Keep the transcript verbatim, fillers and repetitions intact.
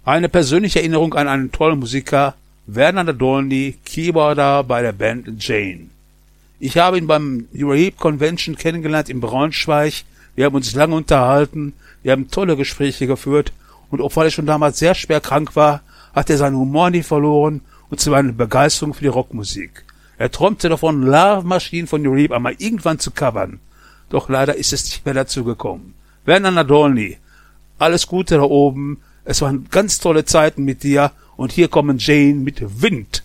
Eine persönliche Erinnerung an einen tollen Musiker, Werner Nadolny, Keyboarder bei der Band Jane. Ich habe ihn beim Eurahip Convention kennengelernt in Braunschweig. Wir haben uns lange unterhalten, wir haben tolle Gespräche geführt und obwohl er schon damals sehr schwer krank war, hat er seinen Humor nie verloren und zwar eine Begeisterung für die Rockmusik. Er träumte davon, Love Machine von Eurahip einmal irgendwann zu covern. Doch leider ist es nicht mehr dazu gekommen. Werner Nadolny, alles Gute da oben. Es waren ganz tolle Zeiten mit dir. Und hier kommen Jane mit Wind.